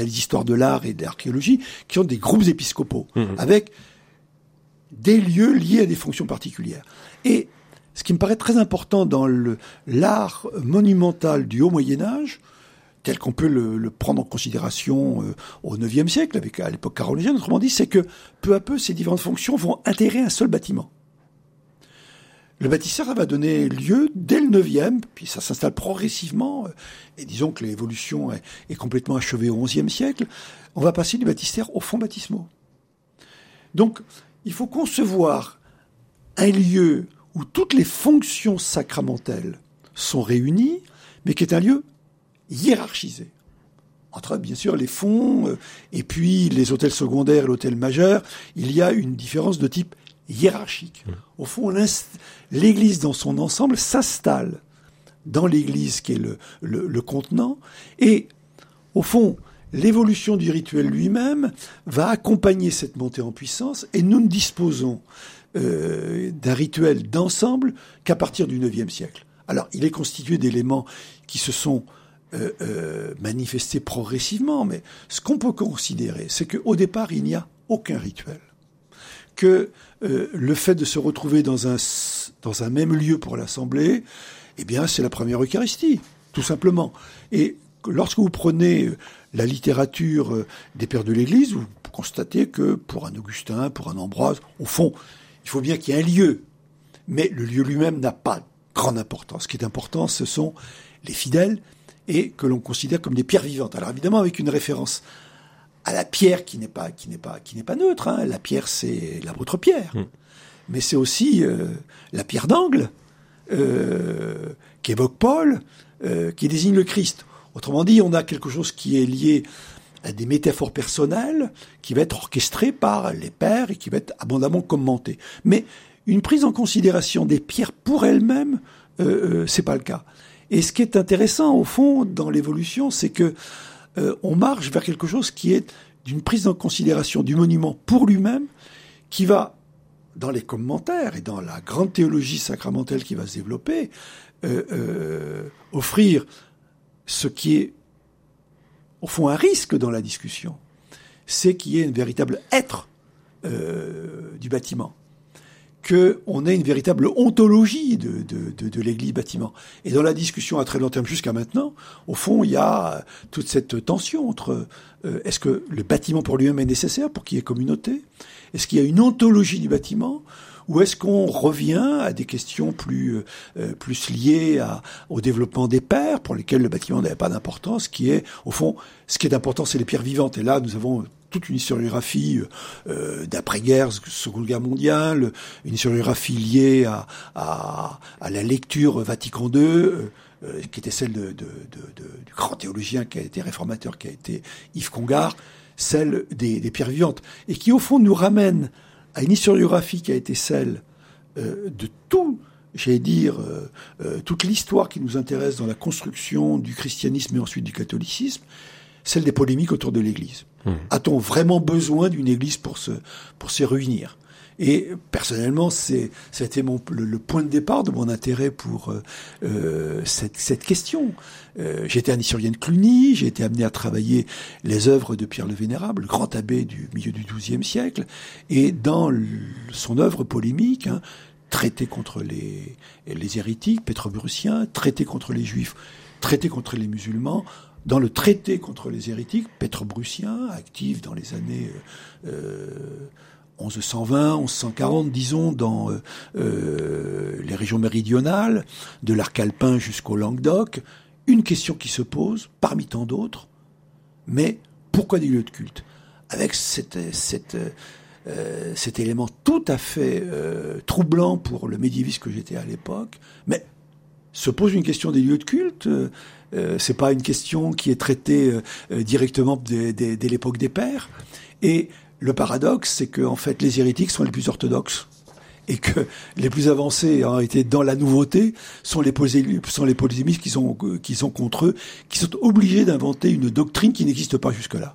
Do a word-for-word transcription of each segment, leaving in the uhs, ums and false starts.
les histoires de l'art et de l'archéologie, qui ont des groupes épiscopaux, mmh. avec des lieux liés à des fonctions particulières. Et ce qui me paraît très important dans le, l'art monumental du Haut Moyen-Âge, tel qu'on peut le, le prendre en considération euh, au neuvième siècle, avec, à l'époque carolingienne, autrement dit, c'est que peu à peu, ces différentes fonctions vont intégrer un seul bâtiment. Le bâtisseur, ça va donner lieu, dès le neuvième, puis ça s'installe progressivement, et disons que l'évolution est, est complètement achevée au onzième siècle, on va passer du baptistère aux fonds baptismaux. Donc, il faut concevoir un lieu où toutes les fonctions sacramentelles sont réunies, mais qui est un lieu hiérarchisé. Entre, bien sûr, les fonds, euh, et puis les hôtels secondaires et l'hôtel majeur, il y a une différence de type hiérarchique. Mmh. Au fond, l'Église dans son ensemble s'installe dans l'Église qui est le, le, le contenant, et au fond, l'évolution du rituel lui-même va accompagner cette montée en puissance, et nous ne disposons euh, d'un rituel d'ensemble qu'à partir du neuvième siècle. Alors, il est constitué d'éléments qui se sont euh, euh, manifestés progressivement, mais ce qu'on peut considérer, c'est qu'au départ, il n'y a aucun rituel. Que euh, le fait de se retrouver dans un, dans un même lieu pour l'assemblée, eh bien, c'est la première Eucharistie, tout simplement. Et lorsque vous prenez la littérature des pères de l'Église, vous constatez que pour un Augustin, pour un Ambroise, au fond, il faut bien qu'il y ait un lieu. Mais le lieu lui-même n'a pas grande importance. Ce qui est important, ce sont les fidèles, et que l'on considère comme des pierres vivantes. Alors évidemment, avec une référence à la pierre qui n'est pas qui n'est pas qui n'est pas neutre. Hein. La pierre, c'est l'apôtre Pierre, mmh. mais c'est aussi euh, la pierre d'angle euh, qu'évoque Paul, euh, qui désigne le Christ. Autrement dit, on a quelque chose qui est lié à des métaphores personnelles, qui va être orchestré par les pères et qui va être abondamment commenté. Mais une prise en considération des pierres pour elles-mêmes, euh, euh, c'est pas le cas. Et ce qui est intéressant, au fond, dans l'évolution, c'est que Euh, on marche vers quelque chose qui est d'une prise en considération du monument pour lui-même, qui va, dans les commentaires et dans la grande théologie sacramentelle qui va se développer, euh, euh, offrir ce qui est, au fond, un risque dans la discussion, c'est qu'il y ait un véritable être euh, du bâtiment, qu'on ait une véritable ontologie de, de, de, de l'église bâtiment. Et dans la discussion à très long terme jusqu'à maintenant, au fond, il y a toute cette tension entre euh, est-ce que le bâtiment pour lui-même est nécessaire pour qu'il y ait communauté ? Est-ce qu'il y a une ontologie du bâtiment ? Ou est-ce qu'on revient à des questions plus euh, plus liées à, au développement des pères, pour lesquels le bâtiment n'avait pas d'importance, qui est, au fond, ce qui est important, c'est les pierres vivantes. Et là, nous avons toute une historiographie euh, d'après-guerre, Seconde Guerre mondiale, une historiographie liée à, à, à la lecture Vatican deux, euh, qui était celle de, de, de, de, du grand théologien qui a été réformateur, qui a été Yves Congar, celle des, des pierres vivantes, et qui, au fond, nous ramène à une historiographie qui a été celle euh, de tout, j'allais dire, euh, euh, toute l'histoire qui nous intéresse dans la construction du christianisme et ensuite du catholicisme, celle des polémiques autour de l'Église. Mmh. A-t-on vraiment besoin d'une Église pour se, pour se réunir ? Et personnellement, c'est, c'était mon, le, le point de départ de mon intérêt pour euh, cette, cette question. Euh, j'ai été un historien de Cluny, j'ai été amené à travailler les œuvres de Pierre le Vénérable, le grand abbé du milieu du douzième siècle, et dans le, son œuvre polémique, hein, traité contre les, les hérétiques pétrobruciens, traité contre les juifs, traité contre les musulmans. Dans le traité contre les hérétiques pétrobruciens, actif dans les années euh, onze cent vingt, onze cent quarante, disons, dans euh, euh, les régions méridionales, de l'arc alpin jusqu'au Languedoc, une question qui se pose, parmi tant d'autres, mais pourquoi des lieux de culte ? Avec cette, cette, euh, cet élément tout à fait euh, troublant pour le médiéviste que j'étais à l'époque, mais se pose une question des lieux de culte. Euh, c'est pas une question qui est traitée euh, directement dès, dès, dès l'époque des pères. Et le paradoxe, c'est que en fait, les hérétiques sont les plus orthodoxes et que les plus avancés en réalité dans la nouveauté sont les polémistes, sont les polémistes qui sont qui sont contre eux, qui sont obligés d'inventer une doctrine qui n'existe pas jusque-là.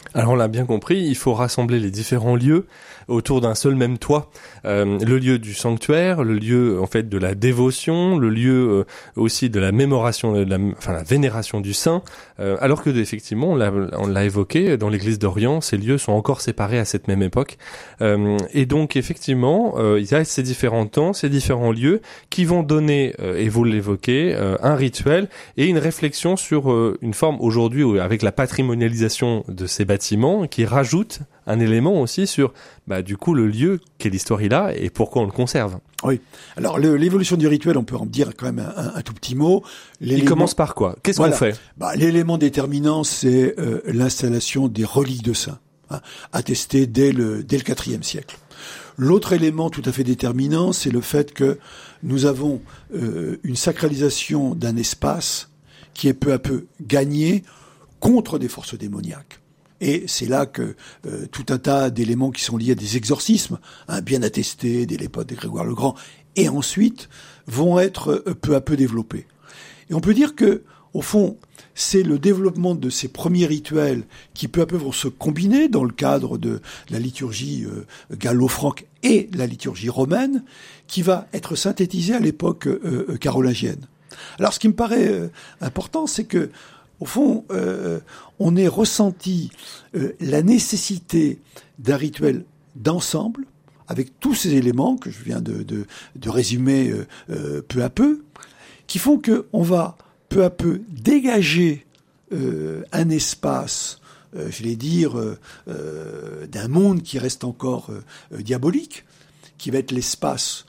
Alors on l'a bien compris, il faut rassembler les différents lieux autour d'un seul même toit. Euh, le lieu du sanctuaire, le lieu en fait de la dévotion, le lieu euh, aussi de la mémoration, de la, enfin la vénération du saint. Euh, alors que effectivement, on l'a, on l'a évoqué dans l'Église d'Orient, ces lieux sont encore séparés à cette même époque. Euh, et donc effectivement, euh, il y a ces différents temps, ces différents lieux qui vont donner, euh, et vous l'évoquez, euh, un rituel et une réflexion sur euh, une forme aujourd'hui où, avec la patrimonialisation de ces bâtiments, qui rajoute un élément aussi sur, bah, du coup, le lieu, quelle histoire il a et pourquoi on le conserve. Oui. Alors, le, l'évolution du rituel, on peut en dire quand même un, un, un tout petit mot. L'élément... Il commence par quoi? Qu'est-ce voilà. qu'on fait? Bah, l'élément déterminant, c'est euh, l'installation des reliques de saints, hein, attestées dès le, dès le quatrième siècle. L'autre élément tout à fait déterminant, c'est le fait que nous avons euh, une sacralisation d'un espace qui est peu à peu gagné contre des forces démoniaques. Et c'est là que euh, tout un tas d'éléments qui sont liés à des exorcismes, hein, bien attestés dès l'époque de Grégoire le Grand, et ensuite vont être euh, peu à peu développés. Et on peut dire que, au fond, c'est le développement de ces premiers rituels qui peu à peu vont se combiner dans le cadre de la liturgie euh, gallo-franque et la liturgie romaine, qui va être synthétisé à l'époque euh, carolingienne. Alors, ce qui me paraît euh, important, c'est que au fond, euh, on ait ressenti euh, la nécessité d'un rituel d'ensemble, avec tous ces éléments que je viens de, de, de résumer euh, euh, peu à peu, qui font qu'on va peu à peu dégager euh, un espace, euh, je vais dire, euh, euh, d'un monde qui reste encore euh, diabolique, qui va être l'espace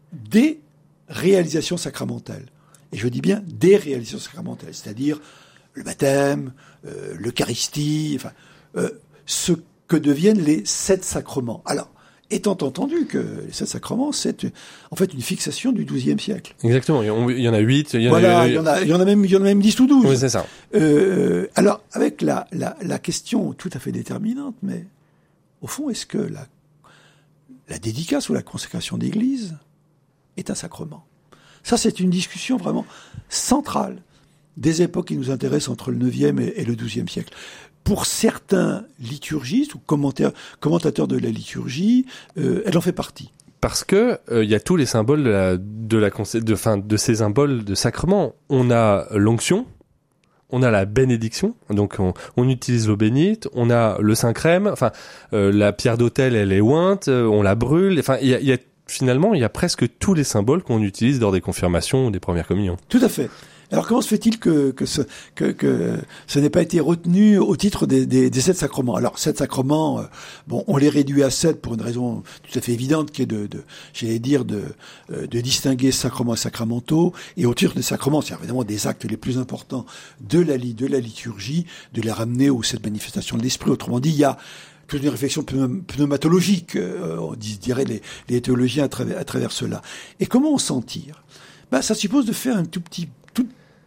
des réalisations sacramentelles. Et je dis bien des réalisations sacramentelles, c'est-à-dire le baptême, euh, l'Eucharistie, enfin, euh, ce que deviennent les sept sacrements. Alors, étant entendu que les sept sacrements, c'est en fait une fixation du douzième siècle. Exactement, il y en a huit. Il y en voilà, a, il y en a, il y en a même, il y en a même dix ou douze. Oui, c'est ça. Euh, alors, avec la, la, la question tout à fait déterminante, mais au fond, est-ce que la, la dédicace ou la consécration d'église est un sacrement? Ça, c'est une discussion vraiment centrale des époques qui nous intéressent entre le neuvième et, et le douzième siècle. Pour certains liturgistes ou commentateurs de la liturgie, euh, elle en fait partie. Parce que il euh, y a tous les symboles de la de la de fin de ces symboles de sacrement. On a l'onction, on a la bénédiction, donc on, on utilise l'eau bénite, on a le Saint-Crème, enfin euh, la pierre d'autel elle est ointe, euh, on la brûle, enfin il y a, y a finalement il y a presque tous les symboles qu'on utilise lors des confirmations ou des premières communions. Tout à fait. Alors comment se fait-il que que ce que que ça n'ait pas été retenu au titre des des, des sept sacrements? Alors sept sacrements, euh, bon, on les réduit à sept pour une raison tout à fait évidente qui est de, de j'allais dire de euh, de distinguer sacrements et sacramentaux, et au titre des sacrements, c'est évidemment des actes les plus importants de la de la liturgie, de les ramener aux sept manifestations de l'esprit. Autrement dit, il y a toute une réflexion pneumatologique, euh, on dirait les, les théologiens à travers à travers cela. Et comment on s'en tire? Ben, ça suppose de faire un tout petit tout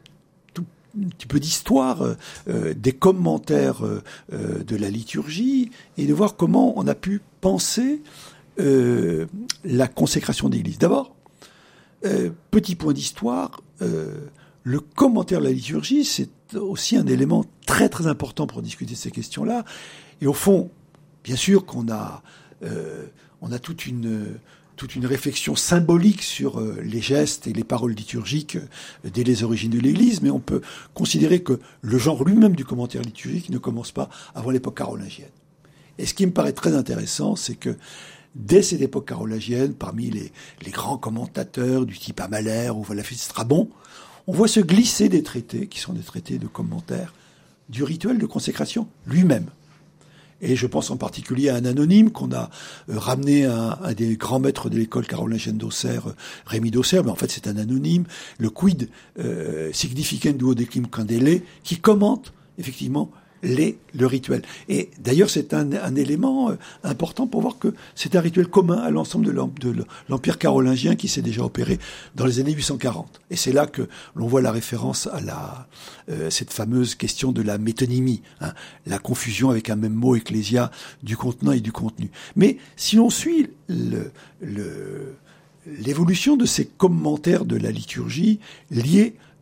un petit peu d'histoire euh, des commentaires euh, de la liturgie et de voir comment on a pu penser euh, la consécration d'église. D'abord, euh, petit point d'histoire, euh, le commentaire de la liturgie, c'est aussi un élément très très important pour discuter de ces questions-là. Et au fond, bien sûr qu'on a, euh, on a toute une... toute une réflexion symbolique sur euh, les gestes et les paroles liturgiques euh, dès les origines de l'Église, mais on peut considérer que le genre lui-même du commentaire liturgique ne commence pas avant l'époque carolingienne. Et ce qui me paraît très intéressant, c'est que dès cette époque carolingienne, parmi les, les grands commentateurs du type Amalère ou Valafrid Strabon, on voit se glisser des traités, qui sont des traités de commentaires, du rituel de consécration lui-même. Et je pense en particulier à un anonyme qu'on a euh, ramené à un des grands maîtres de l'école carolingienne d'Auxerre, euh, Rémi d'Auxerre, mais en fait c'est un anonyme, le Quid euh, Significant Duodecim Candelae, qui commente effectivement les, le rituel. Et d'ailleurs c'est un, un élément euh, important pour voir que c'est un rituel commun à l'ensemble de, l'em- de l'Empire carolingien qui s'est déjà opéré dans les années huit cent quarante. Et c'est là que l'on voit la référence à la, euh, cette fameuse question de la métonymie, hein, la confusion avec un même mot ecclésia du contenant et du contenu. Mais si l'on suit le, le, l'évolution de ces commentaires de la liturgie liés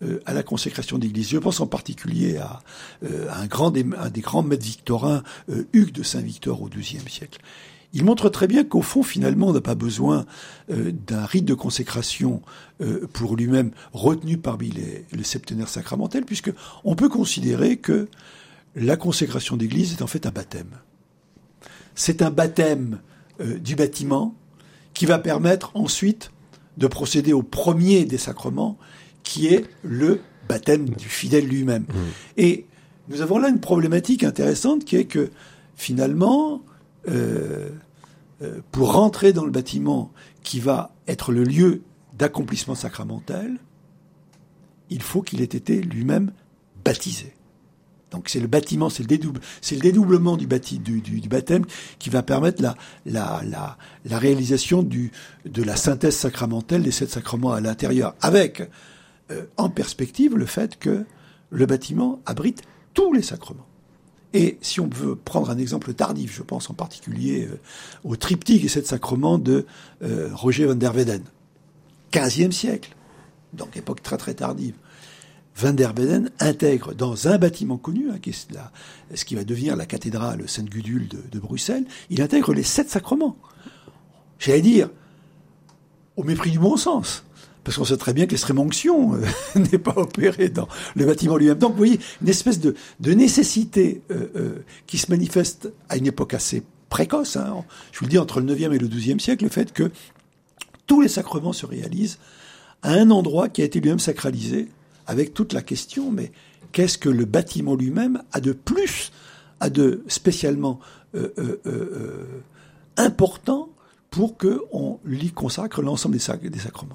euh, à la consécration d'église. Je pense en particulier à, euh, à un, grand des, un des grands maîtres victorins, euh, Hugues de Saint-Victor au douzième siècle. Il montre très bien qu'au fond, finalement, on n'a pas besoin euh, d'un rite de consécration euh, pour lui-même retenu parmi les, les septénaires sacramentels, puisque on peut considérer que la consécration d'église est en fait un baptême. C'est un baptême euh, du bâtiment qui va permettre ensuite de procéder au premier des sacrements, qui est le baptême du fidèle lui-même. Mmh. Et nous avons là une problématique intéressante qui est que, finalement, euh, euh, pour rentrer dans le bâtiment qui va être le lieu d'accomplissement sacramentel, il faut qu'il ait été lui-même baptisé. Donc c'est le bâtiment, c'est le, dédouble, c'est le dédoublement du, bâti, du, du, du baptême qui va permettre la, la, la, la réalisation du, de la synthèse sacramentelle des sept sacrements à l'intérieur, avec euh, en perspective le fait que le bâtiment abrite tous les sacrements. Et si on veut prendre un exemple tardif, je pense en particulier euh, au triptyque des sept sacrements de euh, Roger van der Weyden, quinzième siècle, donc époque très très tardive. Van der Weyden intègre dans un bâtiment connu, hein, qui est la, ce qui va devenir la cathédrale Sainte-Gudule de, de Bruxelles, il intègre les sept sacrements. J'allais dire, au mépris du bon sens, parce qu'on sait très bien que l'extrême onction euh, n'est pas opérée dans le bâtiment lui-même. Donc vous voyez, une espèce de, de nécessité euh, euh, qui se manifeste à une époque assez précoce, hein, je vous le dis, entre le neuvième et le douzième siècle, le fait que tous les sacrements se réalisent à un endroit qui a été lui-même sacralisé, avec toute la question, mais qu'est-ce que le bâtiment lui-même a de plus, a de spécialement euh, euh, euh, important pour qu'on lui consacre l'ensemble des, sac- des sacrements.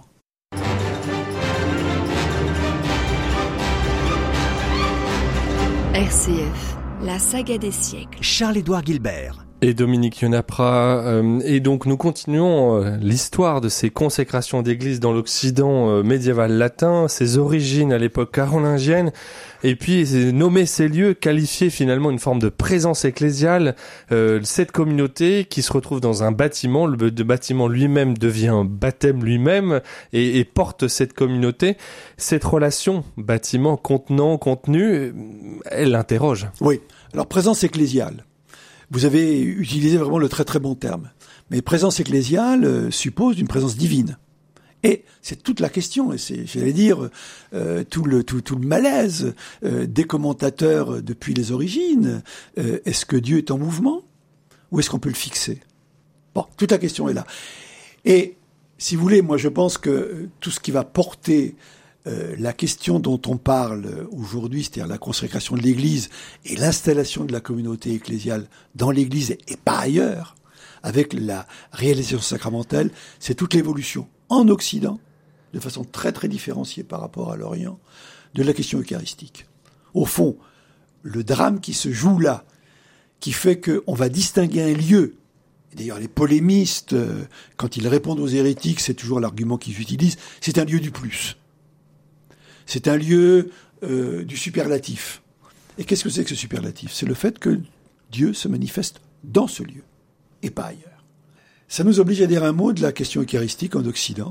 R C F, la saga des siècles. Charles-Édouard Guilbert. Et Dominique Yonapra, euh, et donc nous continuons euh, l'histoire de ces consécrations d'église dans l'Occident euh, médiéval latin, ses origines à l'époque carolingienne, et puis nommer ces lieux, qualifier finalement une forme de présence ecclésiale, euh, cette communauté qui se retrouve dans un bâtiment, le, le bâtiment lui-même devient un baptême lui-même et, et porte cette communauté. Cette relation bâtiment-contenant-contenu, elle l'interroge. Oui, alors présence ecclésiale. Vous avez utilisé vraiment le très très bon terme. Mais présence ecclésiale euh, suppose une présence divine. Et c'est toute la question, et c'est, j'allais dire, euh, tout le tout, tout le malaise euh, des commentateurs euh, depuis les origines. Euh, est-ce que Dieu est en mouvement ou est-ce qu'on peut le fixer ? Bon, toute la question est là. Et si vous voulez, moi je pense que tout ce qui va porter Euh, la question dont on parle aujourd'hui, c'est-à-dire la consécration de l'Église et l'installation de la communauté ecclésiale dans l'Église et pas ailleurs, avec la réalisation sacramentelle, c'est toute l'évolution en Occident, de façon très très différenciée par rapport à l'Orient, de la question eucharistique. Au fond, le drame qui se joue là, qui fait qu'on va distinguer un lieu. D'ailleurs, les polémistes, euh, quand ils répondent aux hérétiques, c'est toujours l'argument qu'ils utilisent, c'est un lieu du plus. C'est un lieu euh, du superlatif. Et qu'est-ce que c'est que ce superlatif ? C'est le fait que Dieu se manifeste dans ce lieu, et pas ailleurs. Ça nous oblige à dire un mot de la question eucharistique en Occident,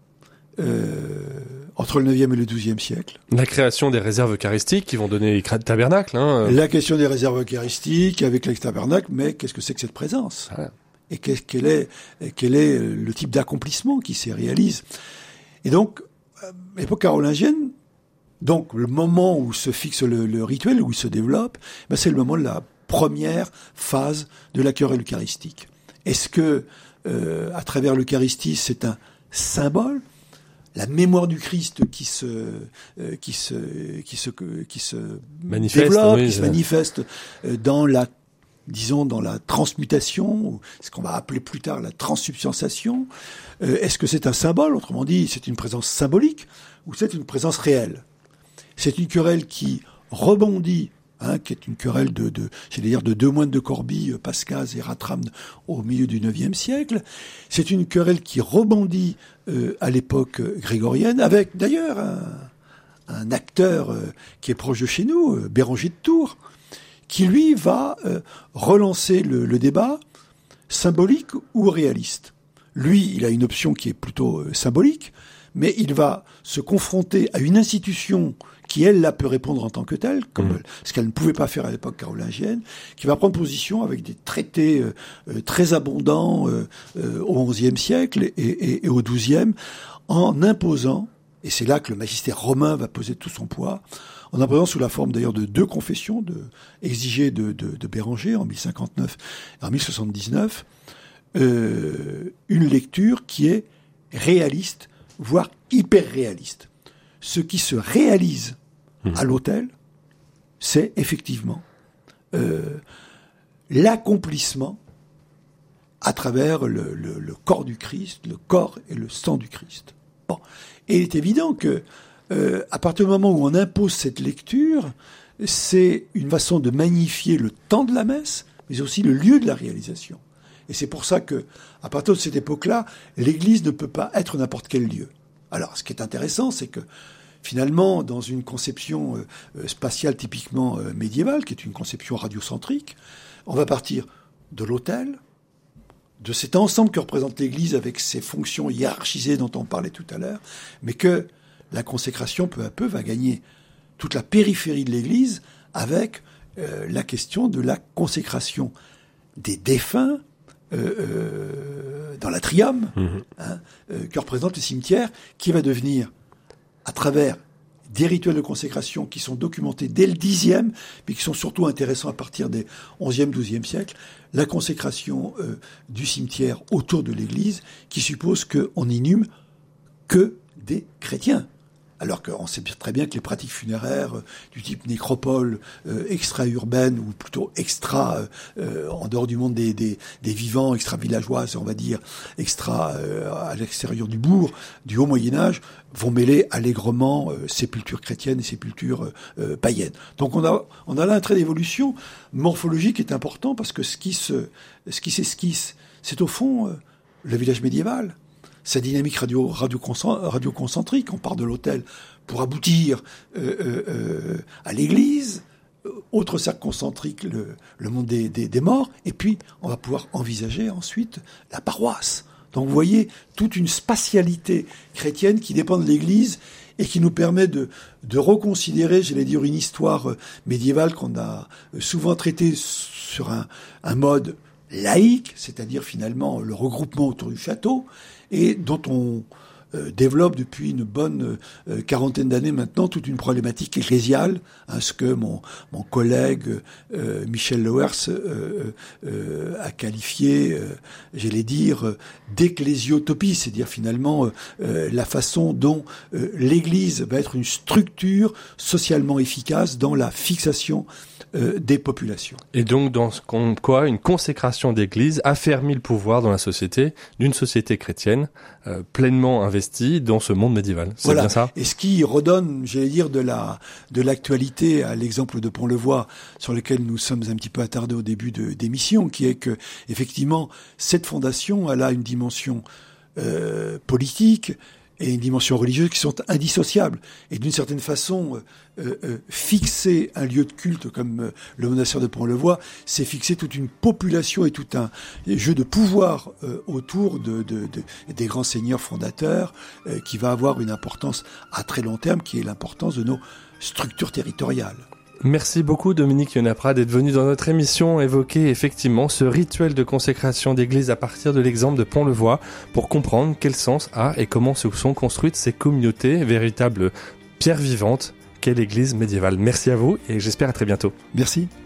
euh, entre le neuvième et le douzième siècle. La création des réserves eucharistiques qui vont donner les tabernacles. Hein. La question des réserves eucharistiques avec les tabernacles, mais qu'est-ce que c'est que cette présence ? Ah. Et qu'est, quel est, quel est le type d'accomplissement qui s'y réalise ? Et donc, à l'époque carolingienne, donc le moment où se fixe le, le rituel, où il se développe, ben c'est le moment de la première phase de la querelle eucharistique. Est-ce que, euh, à travers l'Eucharistie, c'est un symbole, la mémoire du Christ qui se, euh, qui se, qui se, qui se manifeste, développe, oui, qui se manifeste euh, dans la, disons, dans la transmutation, ou ce qu'on va appeler plus tard la transsubstantiation. Euh, est-ce que c'est un symbole, autrement dit, c'est une présence symbolique, ou c'est une présence réelle ? C'est une querelle qui rebondit, hein, qui est une querelle de, de j'allais dire, de deux moines de Corbie, Pascaz et Ratram, au milieu du neuvième siècle. C'est une querelle qui rebondit euh, à l'époque grégorienne, avec d'ailleurs un, un acteur euh, qui est proche de chez nous, euh, Béranger de Tours, qui lui va euh, relancer le, le débat symbolique ou réaliste. Lui, il a une option qui est plutôt euh, symbolique, mais il va se confronter à une institution qui, elle, là, peut répondre en tant que telle, comme mmh. ce qu'elle ne pouvait pas faire à l'époque carolingienne, qui va prendre position avec des traités euh, euh, très abondants euh, euh, au onzième siècle et, et, et au douzième, en imposant, et c'est là que le magistère romain va poser tout son poids, en imposant sous la forme d'ailleurs de deux confessions de, exigées de, de, de Béranger en mille cinquante-neuf et en mille soixante-dix-neuf, euh, une lecture qui est réaliste, voire hyper réaliste. Ce qui se réalise à l'autel, c'est effectivement euh, l'accomplissement à travers le, le, le corps du Christ, le corps et le sang du Christ. Bon. Et il est évident que euh, à partir du moment où on impose cette lecture, c'est une façon de magnifier le temps de la messe, mais aussi le lieu de la réalisation. Et c'est pour ça que, à partir de cette époque-là, l'Église ne peut pas être n'importe quel lieu. Alors, ce qui est intéressant, c'est que finalement, dans une conception euh, spatiale typiquement euh, médiévale, qui est une conception radiocentrique, on va partir de l'autel, de cet ensemble que représente l'Église avec ses fonctions hiérarchisées dont on parlait tout à l'heure, mais que la consécration, peu à peu, va gagner toute la périphérie de l'Église avec euh, la question de la consécration des défunts euh, euh, dans l'atrium, mmh. hein, euh, que représente le cimetière, qui va devenir, à travers des rituels de consécration qui sont documentés dès le dixième, mais qui sont surtout intéressants à partir des onzième, douzième siècle, la consécration euh, du cimetière autour de l'église, qui suppose qu'on n'inhume que des chrétiens. Alors qu'on sait très bien que les pratiques funéraires euh, du type nécropole euh, extra-urbaine, ou plutôt extra, euh, en dehors du monde des, des, des vivants, extra-villageoises, on va dire, extra euh, à l'extérieur du bourg, du haut Moyen-Âge, vont mêler allègrement euh, sépultures chrétiennes et sépultures euh, païennes. Donc on a, on a là un trait d'évolution morphologique qui est important, parce que ce qui se, ce qui s'esquisse, c'est au fond euh, le village médiéval. Sa dynamique radio, radio, radio concentrique, on part de l'autel pour aboutir euh, euh, à l'église, autre cercle concentrique, le, le monde des, des, des morts, et puis on va pouvoir envisager ensuite la paroisse. Donc vous voyez toute une spatialité chrétienne qui dépend de l'église et qui nous permet de, de reconsidérer, j'allais dire, une histoire médiévale qu'on a souvent traitée sur un, un mode laïque, c'est-à-dire finalement le regroupement autour du château, et dont on euh, développe depuis une bonne euh, quarantaine d'années maintenant toute une problématique ecclésiale, hein, ce que mon, mon collègue euh, Michel Lewers euh, euh, a qualifié, euh, j'allais dire, euh, d'ecclésiotopie, c'est-à-dire finalement euh, la façon dont euh, l'Église va être une structure socialement efficace dans la fixation Euh, des populations. Et donc, dans ce quoi, une consécration d'église affermit le pouvoir dans la société, d'une société chrétienne, euh, pleinement investie dans ce monde médiéval. C'est voilà. bien ça? Et ce qui redonne, j'allais dire, de la, de l'actualité à l'exemple de Pont-le-Voix, sur lequel nous sommes un petit peu attardés au début de, d'émission, qui est que, effectivement, cette fondation, elle a une dimension, euh, politique, et une dimension religieuse qui sont indissociables. Et d'une certaine façon, euh, euh, fixer un lieu de culte comme euh, le monastère de Pont-le-Voix, c'est fixer toute une population et tout un jeu de pouvoir euh, autour de, de, de, des grands seigneurs fondateurs, euh, qui va avoir une importance à très long terme, qui est l'importance de nos structures territoriales. Merci beaucoup Dominique Yonapra d'être venu dans notre émission évoquer effectivement ce rituel de consécration d'église à partir de l'exemple de Pont-le-Voix pour comprendre quel sens a et comment se sont construites ces communautés, véritables pierres vivantes qu'est l'église médiévale. Merci à vous et j'espère à très bientôt. Merci.